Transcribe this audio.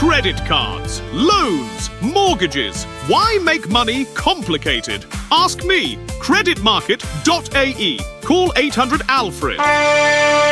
Credit cards, loans, mortgages. Why make money complicated? Ask me, creditmarket.ae. Call 800 Alfred.